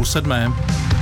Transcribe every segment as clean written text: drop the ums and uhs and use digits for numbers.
7:30.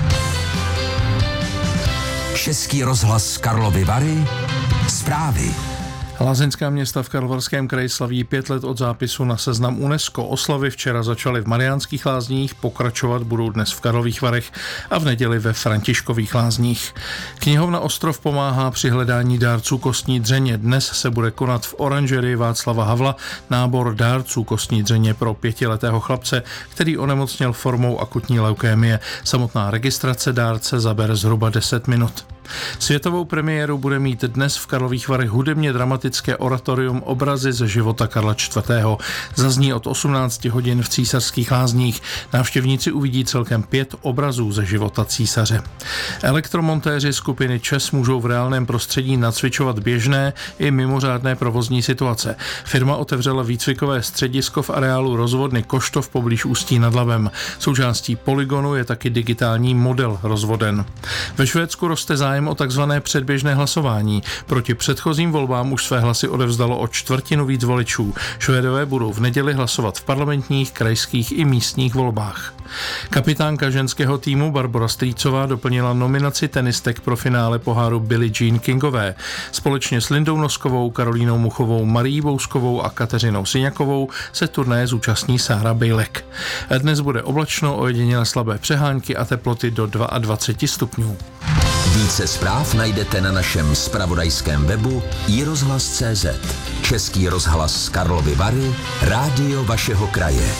Český rozhlas Karlovy Vary. Zprávy. Lázeňská města v Karlovarském kraji slaví 5 let od zápisu na seznam UNESCO. Oslavy včera začaly v Mariánských Lázních, pokračovat budou dnes v Karlových Varech a v neděli ve Františkových Lázních. Knihovna Ostrov pomáhá při hledání dárců kostní dřeně. Dnes se bude konat v oranžerii Václava Havla nábor dárců kostní dřeně pro 5letého chlapce, který onemocněl formou akutní leukémie. Samotná registrace dárce zabere zhruba 10 minut. Světovou premiéru bude mít dnes v Karlových Varech hudebně dramatické oratorium Obrazy ze života Karla IV. Zazní od 18 hodin v Císařských Lázních. Návštěvníci uvidí celkem 5 obrazů ze života císaře. Elektromontéři skupiny ČES můžou v reálném prostředí nacvičovat běžné i mimořádné provozní situace. Firma otevřela výcvikové středisko v areálu rozvodny Koštov poblíž Ústí nad Labem. Součástí polygonu je taky digitální model rozvoden. Ve Švédsku roste zájem o takzvané předběžné hlasování. Proti předchozím volbám už své hlasy odevzdalo o 1/4 víc voličů. Švédové budou v neděli hlasovat v parlamentních, krajských i místních volbách. Kapitánka ženského týmu Barbora Strýcová doplnila nominaci tenistek pro finále poháru Billie Jean Kingové. Společně s Lindou Noskovou, Karolínou Muchovou, Marií Bouskovou a Kateřinou Syňakovou se turnaje zúčastní Sára Bejlek. Dnes bude oblačno, ojediněle slabé přehánky a teploty do 22 stupňů. Více zpráv najdete na našem zpravodajském webu iRozhlas.cz. Český rozhlas Karlovy Vary, rádio vašeho kraje.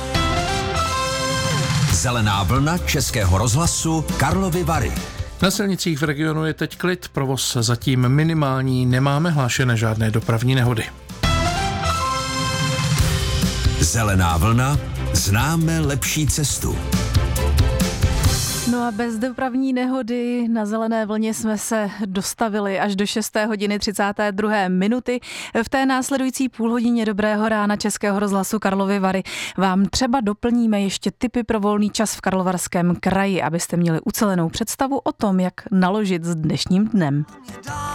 Zelená vlna Českého rozhlasu Karlovy Vary. Na silnicích v regionu je teď klid, provoz zatím minimální, nemáme hlášené žádné dopravní nehody. Zelená vlna, známe lepší cestu. No a bez dopravní nehody na zelené vlně jsme se dostavili až do 6:32. V té následující půlhodině dobrého rána Českého rozhlasu Karlovy Vary vám třeba doplníme ještě tipy pro volný čas v Karlovarském kraji, abyste měli ucelenou představu o tom, jak naložit s dnešním dnem.